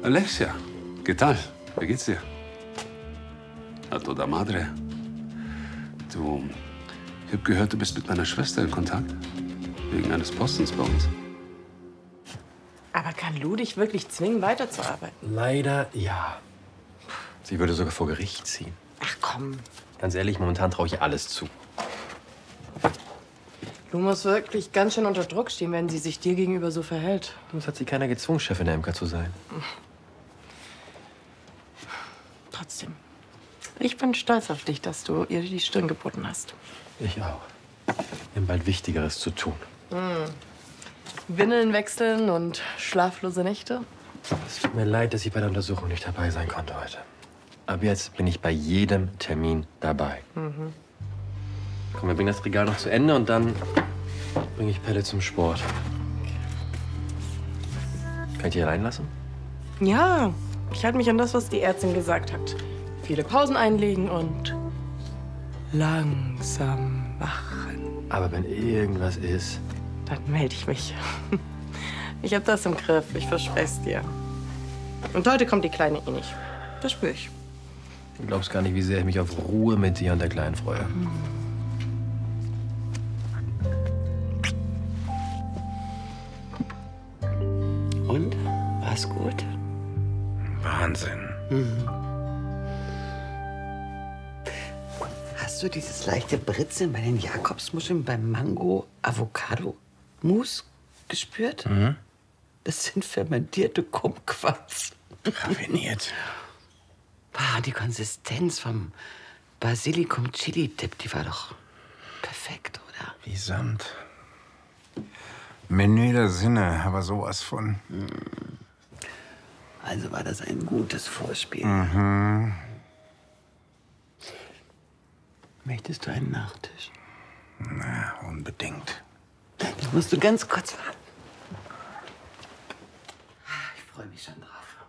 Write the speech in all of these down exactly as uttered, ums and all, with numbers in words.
Alexia, ¿qué tal? Wie geht's dir? A toda madre. Du, ich habe gehört, du bist mit meiner Schwester in Kontakt. Wegen eines Postens bei uns. Aber kann Lou dich wirklich zwingen, weiterzuarbeiten? Leider ja. Sie würde sogar vor Gericht ziehen. Ach komm. Ganz ehrlich, momentan traue ich ihr alles zu. Lou muss wirklich ganz schön unter Druck stehen, wenn sie sich dir gegenüber so verhält. Sonst hat sie keiner gezwungen, Chefin der M K zu sein. Trotzdem. Ich bin stolz auf dich, dass du ihr die Stirn geboten hast. Ich auch. Wir haben bald Wichtigeres zu tun. Hm. Windeln wechseln und schlaflose Nächte? Es tut mir leid, dass ich bei der Untersuchung nicht dabei sein konnte heute. Aber jetzt bin ich bei jedem Termin dabei. Mhm. Komm, wir bringen das Regal noch zu Ende und dann bringe ich Pelle zum Sport. Kann ich dich reinlassen? Ja, ich halte mich an das, was die Ärztin gesagt hat. Viele Pausen einlegen und langsam wachen. Aber wenn irgendwas ist... Dann melde ich mich. Ich habe das im Griff, ich verspreche es dir. Und heute kommt die Kleine eh nicht. Das spüre ich. Du glaubst gar nicht, wie sehr ich mich auf Ruhe mit dir und der Kleinen freue. Und? War's gut? Wahnsinn. Mhm. Hast du dieses leichte Britzeln bei den Jakobsmuscheln beim Mango-Avocado-Mousse gespürt? Mhm. Das sind fermentierte Kumquats. Raffiniert. Ah, die Konsistenz vom Basilikum-Chili-Dip, die war doch perfekt, oder? Wie Sand. Menü der Sinne, aber sowas von. Also war das ein gutes Vorspiel. Mhm. Möchtest du einen Nachtisch? Na, unbedingt. Da musst du ganz kurz warten. Ich freue mich schon drauf.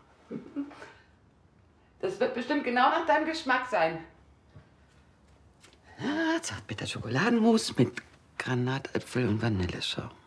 Das wird bestimmt genau nach deinem Geschmack sein. Ja, Zartbitter Schokoladenmus mit Granatäpfel und Vanilleschaum.